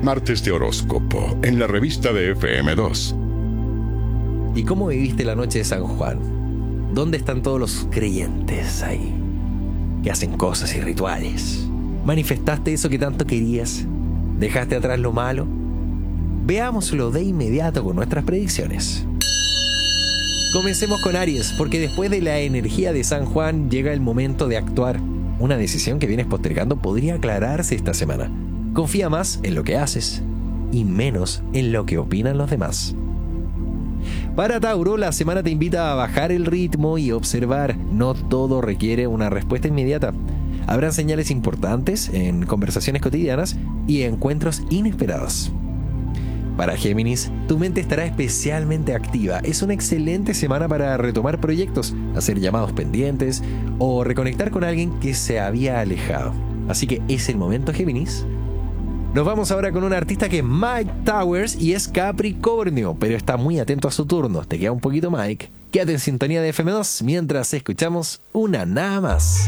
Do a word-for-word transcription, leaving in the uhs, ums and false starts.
Martes de horóscopo en la revista de F M dos. ¿Y cómo viviste la noche de San Juan? ¿Dónde están todos los creyentes ahí? Que hacen cosas y rituales. ¿Manifestaste eso que tanto querías? ¿Dejaste atrás lo malo? Veámoslo de inmediato con nuestras predicciones. Comencemos con Aries, porque después de la energía de San Juan llega el momento de actuar. Una decisión que vienes postergando podría aclararse esta semana. Confía más en lo que haces y menos en lo que opinan los demás. Para Tauro, la semana te invita a bajar el ritmo y observar. No todo requiere una respuesta inmediata. Habrán señales importantes en conversaciones cotidianas y encuentros inesperados. Para Géminis, tu mente estará especialmente activa. Es una excelente semana para retomar proyectos, hacer llamados pendientes o reconectar con alguien que se había alejado. Así que es el momento, Géminis. Nos vamos ahora con un artista que es Mike Towers y es Capricornio, pero está muy atento a su turno. Te queda un poquito, Mike. Quédate en sintonía de F M dos mientras escuchamos Una Nada Más.